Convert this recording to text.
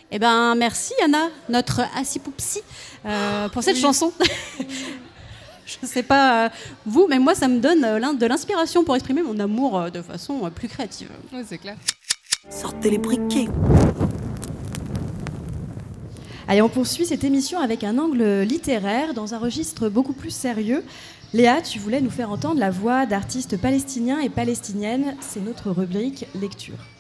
Eh ben, merci Anna, notre Assipoupsi, pour cette chanson. Je ne sais pas vous, mais moi, ça me donne de l'inspiration pour exprimer mon amour de façon plus créative. Oui, c'est clair. Sortez les briquets. Allez, on poursuit cette émission avec un angle littéraire dans un registre beaucoup plus sérieux. Léa, tu voulais nous faire entendre la voix d'artistes palestiniens et palestiniennes. C'est notre rubrique lecture.